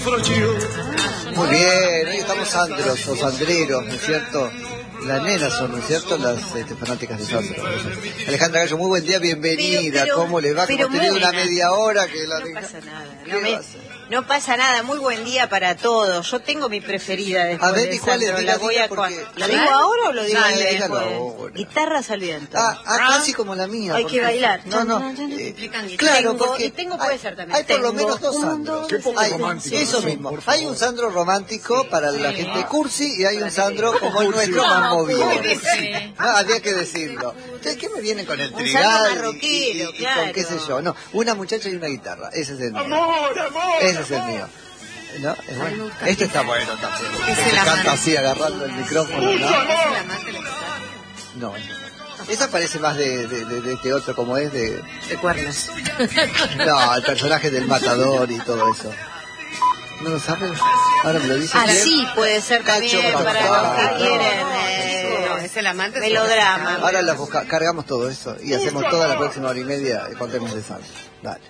Muy bien, hoy estamos sandros o sandreros, ¿no es cierto? Las nenas son, ¿no es cierto? Las fanáticas de Sandro. Alejandra Gallo, muy buen día, bienvenida. ¿Cómo le va? Hemos tenido una media hora que la... No pasa nada. No pasa nada, muy buen día para todos. Yo tengo mi preferida después. A ver, ¿y cuál es? La voy a ¿La digo ahora o lo digo después? Guitarras al viento. Casi como la mía. Hay que bailar. No. Claro, porque... Y tengo puede ser también. Hay por lo menos dos Sandros. Qué poco romántico. Eso mismo. Hay un Sandro romántico para la gente cursi y hay un Sandro como el nuestro más movido. Había que decirlo. Entonces, ¿qué me vienen con el trigal y con qué sé yo? No, una muchacha y una guitarra. Ese es el mío. Ese es el mío. ¿No? Es bueno. Este está bueno también. Se canta así agarrando el micrófono, ¿no? No, esa parece más de este otro, como es de cuernos. No, el personaje del matador y todo eso. ¿No lo saben? Ahora me lo dicen. Sí, puede ser también para los que quieren. Es el amante melodrama. Ahora cargamos todo eso y hacemos toda la próxima hora y media con temas de Sandro. Dale.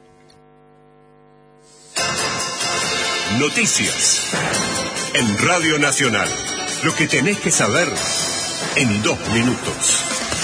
Noticias en Radio Nacional. Lo que tenés que saber en 2 minutos.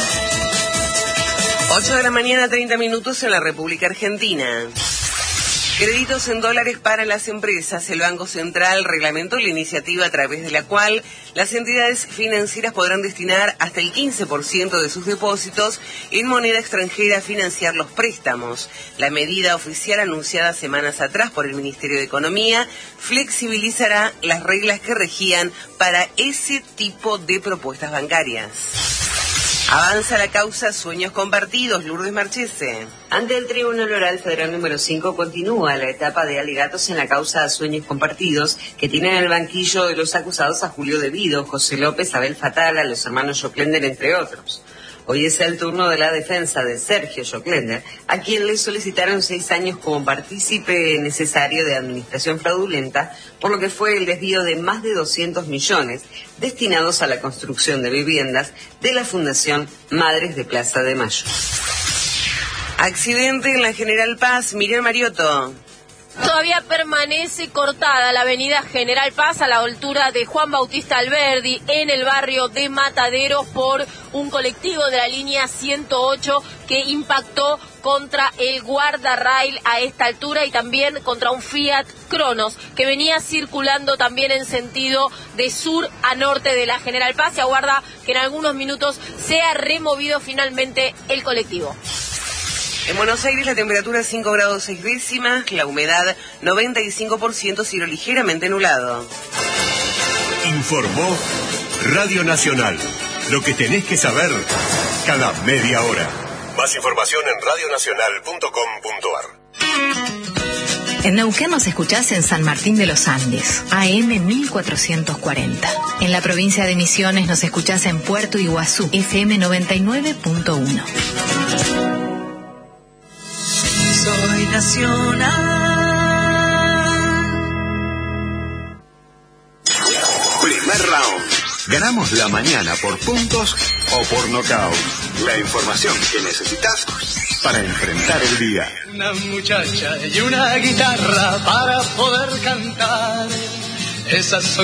8 de la mañana, 30 minutos en la República Argentina. Créditos en dólares para las empresas. El Banco Central reglamentó la iniciativa a través de la cual las entidades financieras podrán destinar hasta el 15% de sus depósitos en moneda extranjera a financiar los préstamos. La medida oficial anunciada semanas atrás por el Ministerio de Economía flexibilizará las reglas que regían para ese tipo de propuestas bancarias. Avanza la causa Sueños Compartidos, Lourdes Marchese. Ante el Tribunal Oral Federal número 5 continúa la etapa de alegatos en la causa Sueños Compartidos, que tienen en el banquillo de los acusados a Julio Devido, José López, Abel Fatala, los hermanos Joclender, entre otros. Hoy es el turno de la defensa de Sergio Joclender, a quien le solicitaron 6 años como partícipe necesario de administración fraudulenta, por lo que fue el desvío de más de 200 millones destinados a la construcción de viviendas de la Fundación Madres de Plaza de Mayo. Accidente en la General Paz, Miriam Mariotto. Todavía permanece cortada la avenida General Paz a la altura de Juan Bautista Alberdi en el barrio de Mataderos por un colectivo de la línea 108 que impactó contra el guardarrail a esta altura y también contra un Fiat Cronos que venía circulando también en sentido de sur a norte de la General Paz y aguarda que en algunos minutos sea removido finalmente el colectivo. En Buenos Aires la temperatura 5 grados 6 décimas, la humedad 95%, cielo ligeramente nublado. Informó Radio Nacional. Lo que tenés que saber cada media hora. Más información en radionacional.com.ar. En Neuquén nos escuchás en San Martín de los Andes, AM 1440. En la provincia de Misiones nos escuchás en Puerto Iguazú, FM 99.1. Soy nacional. Primer round. Ganamos la mañana por puntos o por nocaut. La información que necesitas para enfrentar el día. Una muchacha y una guitarra para poder cantar. Esas son